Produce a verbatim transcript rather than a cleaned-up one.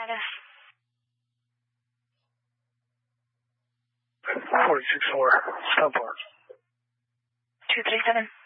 status. forty-six four, stop park. two three seven.